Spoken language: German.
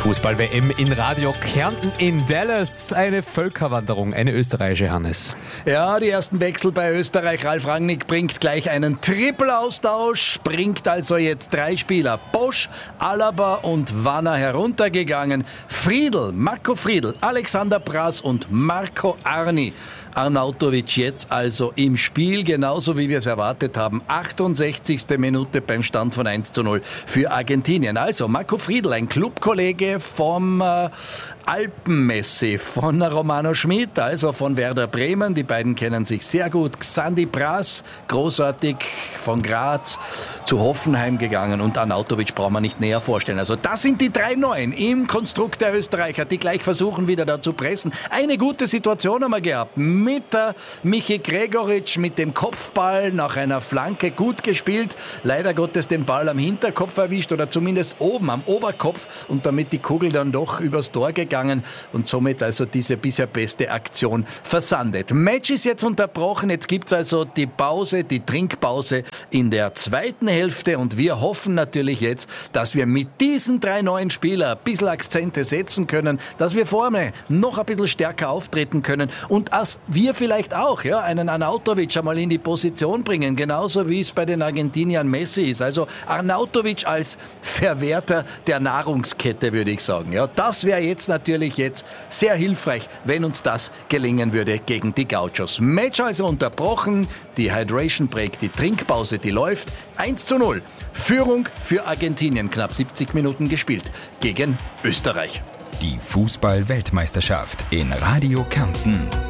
Fußball-WM in Radio Kärnten in Dallas. Eine Völkerwanderung, eine österreichische, Hannes. Ja, die ersten Wechsel bei Österreich. Ralf Rangnick bringt gleich einen Triple-Austausch, bringt also jetzt 3 Spieler. Bosch, Alaba und Wanner heruntergegangen. Friedl, Marco Friedl, Alexander Prass und Marco Arni. Arnautovic jetzt also im Spiel, genauso wie wir es erwartet haben. 68. Minute beim Stand von 1:0 für Argentinien. Also Marco Friedl, ein Clubkollege vom Alpenmessi, von Romano Schmid, also von Werder Bremen. Die beiden kennen sich sehr gut. Xandi Prass, großartig, von Graz zu Hoffenheim gegangen. Und Arnautovic brauchen wir nicht näher vorstellen. Also das sind die 3 Neuen im Konstrukt der Österreicher, die gleich versuchen, wieder da zu pressen. Eine gute Situation haben wir gehabt. Mit Michi Gregoritsch mit dem Kopfball nach einer Flanke gut gespielt. Leider Gottes den Ball am Hinterkopf erwischt oder zumindest oben am Oberkopf und damit die Kugel dann doch übers Tor gegangen und somit also diese bisher beste Aktion versandet. Match ist jetzt unterbrochen. Jetzt gibt's also die Pause, die Trinkpause in der zweiten Hälfte und wir hoffen natürlich jetzt, dass wir mit diesen 3 neuen Spielern ein bisschen Akzente setzen können, dass wir vorne noch ein bisschen stärker auftreten können und dass wir vielleicht auch einen Arnautovic einmal in die Position bringen, genauso wie es bei den Argentiniern Messi ist. Also Arnautovic als Verwerter der Nahrungskette, würde ich sagen. Ja, das wäre jetzt natürlich sehr hilfreich, wenn uns das gelingen würde gegen die Gauchos. Match also unterbrochen, die Hydration Break, die Trinkpause, die läuft. 1:0. Führung für Argentinien, knapp 70 Minuten gespielt gegen Österreich. Die Fußball-Weltmeisterschaft in Radio Kärnten.